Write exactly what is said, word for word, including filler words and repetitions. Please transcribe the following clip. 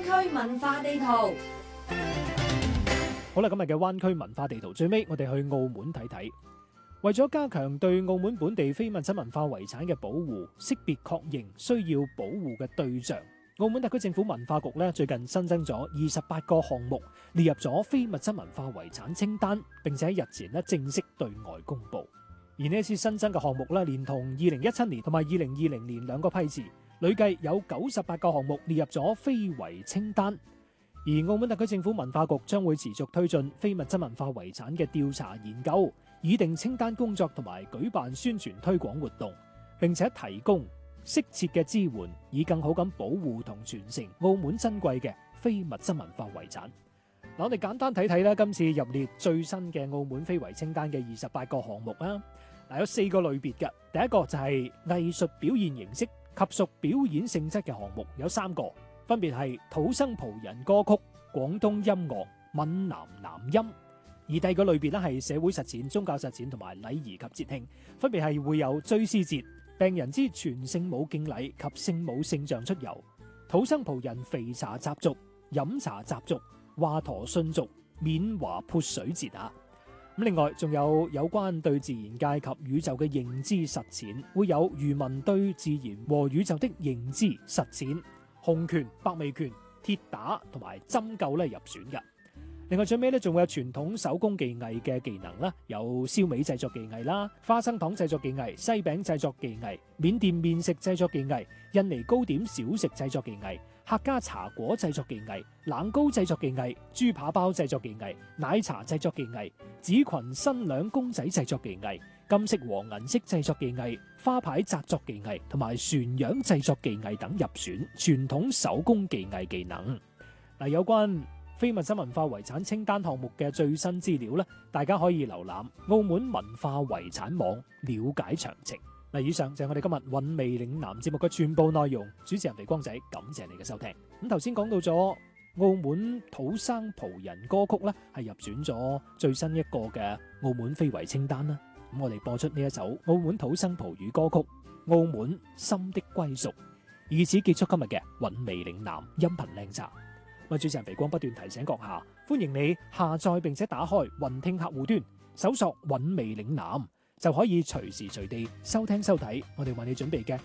灣區文化地圖。 好啦，今日嘅灣區文化地圖最尾，我哋去澳門睇睇。為咗加強對澳門本地非物質文化遺產嘅保護，識別確認需要保護嘅對象，澳門特區政府文化局咧最近新增咗二十八個項目，列入咗非物質文化遺產清單，並且喺日前咧正式對外公布。而呢一次新增嘅項目咧，連同二零一七年同埋二零二零年兩個批次，累計有九十八個項目列入咗非遺清單。而澳門特區政府文化局將會持續推進非物質文化遺產嘅調查研究、擬定清單工作同埋舉辦宣傳推廣活動，並且提供適切嘅支援，以更好咁保護同傳承澳門珍貴嘅非物質文化遺產。嗱，我哋簡單睇睇啦，今次入列最新嘅澳門非遺清單嘅二十八個項目啦。嗱，有四個類別嘅，第一個就係藝術表現形式及屬表演性質嘅項目，有三個。分別係土生葡人歌曲、廣東音樂、閩南南音。而第二個類別咧係社會實踐、宗教實踐同埋禮儀及節慶，分別係會有追思節、病人之全聖母敬禮及聖母聖像出遊、土生葡人肥茶習俗、飲茶習俗、華佗信俗、緬華潑水節啊。咁另外仲有有關對自然界及宇宙嘅認知實踐，會有漁民對自然和宇宙的認知實踐、洪拳、百媚拳、鐵打同埋針灸咧入選嘅。另外最尾咧仲會有傳統手工技藝嘅技能啦，有燒味製作技藝啦、花生糖製作技藝、西餅製作技藝、緬甸麵食製作技藝、印尼糕點小食製作技藝、客家茶果製作技藝、冷糕製作技藝、豬扒包製作技藝、奶茶製作技藝、紫裙新娘公仔製作技藝、金色和銀色製作技藝、花牌紮作技藝同埋船樣製作技藝等入選傳統手工技藝技能。嗱，有關非物質文化遺產清單項目嘅最新資料咧，大家可以瀏覽澳門文化遺產網了解詳情。嗱，以上就係我哋今日韻味嶺南節目嘅全部內容。主持人肥光仔，感謝你嘅收聽。咁頭先講到咗澳門土生葡人歌曲咧，係入選咗最新一個嘅澳門非遺清單啦。咁我哋播出呢一首澳門土生葡語歌曲《澳門心的歸屬》，以此結束今日嘅韻味嶺南音頻靚茶。我主持人肥光不斷提醒閣下，歡迎你下載並且打開雲聽客戶端，搜索韻味嶺南，就可以隨時隨地收聽收睇我哋為你準備嘅